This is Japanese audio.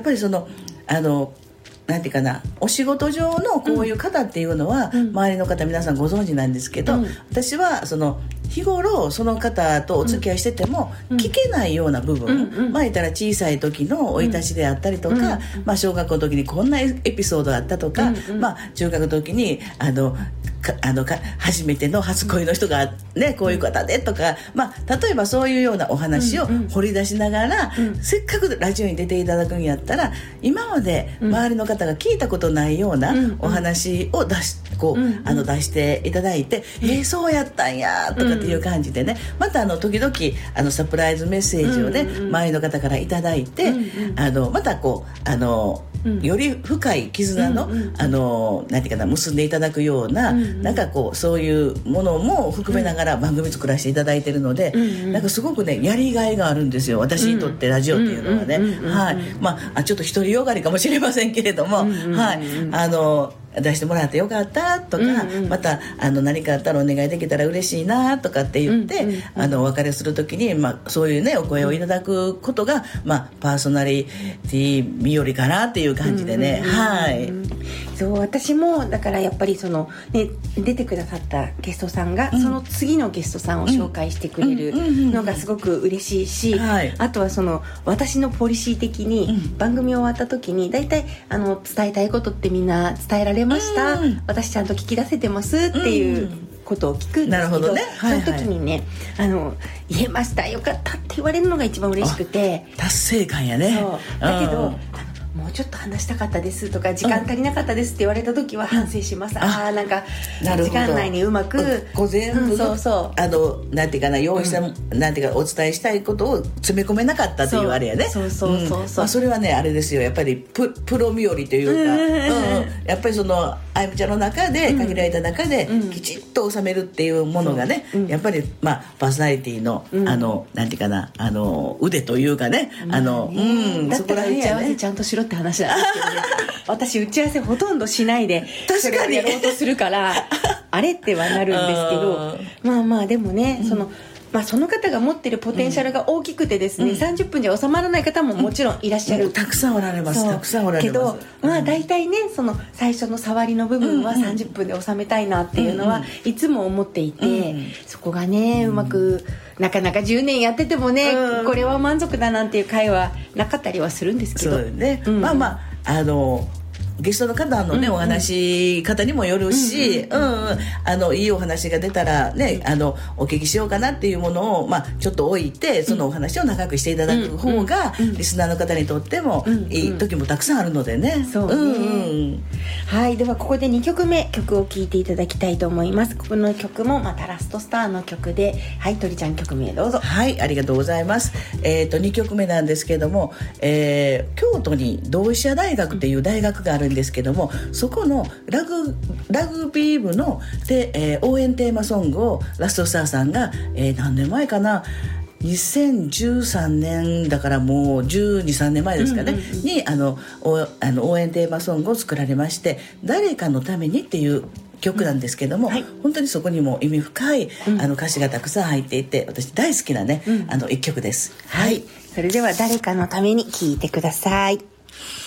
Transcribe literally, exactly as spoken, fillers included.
ぱりそのあのなんていうかな、お仕事上のこういう方っていうのは、うん、周りの方皆さんご存知なんですけど、うん、私はその日頃その方とお付き合いしてても聞けないような部分、うんうん、まあ言ったら小さい時の生い立ちであったりとか、うんまあ、小学校の時にこんなエピソードがあったとか、うんうんまあ、中学の時にあのあのか初めての初恋の人が、ね、こういう方でとか、まあ、例えばそういうようなお話を掘り出しながら、うんうん、せっかくラジオに出ていただくんやったら今まで周りの方が聞いたことないようなお話を出し、こう、うんうん、あの出していただいて、うん、えー、そうやったんやとかっていう感じでね、またあの時々あのサプライズメッセージをね、うんうん、周りの方からいただいて、うんうん、あのまたこうあのより深い絆の、うんうん、あのなんていうかな結んでいただくような、うんうん、なんかこうそういうものも含めながら番組作らせていただいているので、うんうん、なんかすごくねやりがいがあるんですよ、私にとってラジオっていうのはね、はい、まあちょっと独りよがりかもしれませんけれども、うんうん、はい、あの出してもらってよかったとか、うんうん、またあの何かあったらお願いできたら嬉しいなとかって言って、うんうんうん、あのお別れするときに、まあ、そういうねお声をいただくことが、まあ、パーソナリティ身寄りかなっていう感じでね、うんうんうん、はい、 そう私もだからやっぱりその、ね、出てくださったゲストさんが、うん、その次のゲストさんを紹介してくれるのがすごく嬉しいし、うんうんうんうん、あとはその私のポリシー的に番組終わった時にだいたいあの伝えたいことってみんな伝えられました、うん、私ちゃんと聞き出せてますっていうことを聞くんですけど、うんねはいはい、その時にねあの言えましたよかったって言われるのが一番嬉しくて達成感やね。 そうだけど、うんもうちょっと話したかったですとか時間足りなかったですって言われた時は反省します、うん、ああなんか時間内にうまくこう全部、うん、そうそうあのなんていうかな用意した、うん、なんていうかお伝えしたいことを詰め込めなかったっていうあれやね。 そうそうそうそう、うんまあ、 それはねあれですよやっぱり プ, プロ身寄りというか、うんうん、やっぱりそのあゆみちゃんの中で限られた中できちっと収めるっていうものがね、うん、やっぱりまあパーソナリティの、うん、あのなんていうかなあの腕というかね、うん、あの、うん、 だったら打ち合わせちゃんとしろって話なんですけどね私打ち合わせほとんどしないでそれをやろうとするからあれってはなるんですけどまあまあでもね、うん、そのまあ、その方が持ってるポテンシャルが大きくてですね、うん、さんじゅっぷんじゃ収まらない方ももちろんいらっしゃる、うん、 たくさんおられますたくさんおられますけど、まあ、大体ねその最初の触りの部分はさんじゅっぷんで収めたいなっていうのはいつも思っていて、うんうん、そこがねうまくなかなかじゅうねんやっててもね、うん、これは満足だなんていう回はなかったりはするんですけどそうね、うん、まあまああのゲストの方のね、うんうん、お話方にもよるし、うんうんうん、あのいいお話が出たらねあのお聞きしようかなっていうものを、まあ、ちょっと置いてそのお話を長くしていただく方が、うんうん、リスナーの方にとってもいい時もたくさんあるのでね、うんうん、 そうね、うんうん、はいではここでにきょくめ曲を聴いていただきたいと思います。この曲もまたラストスターの曲ではい鳥ちゃん曲名どうぞ。 はいありがとうございます、えー、とにきょくめなんですけども、えー、京都に同志社大学っていう大学があるんですけどもそこのラグ、ラグビー部ので、えー、応援テーマソングをラストスターさんが、えー、何年前かなにせんじゅうさんねんだからもうじゅうに、さんねんまえですかね、うんうんうん、にあのあの応援テーマソングを作られまして誰かのためにっていう曲なんですけども、うんはい、本当にそこにも意味深い、うん、あの歌詞がたくさん入っていて私大好きなね、うん、あの一曲です、 はい、はい、それでは誰かのために聴いてください。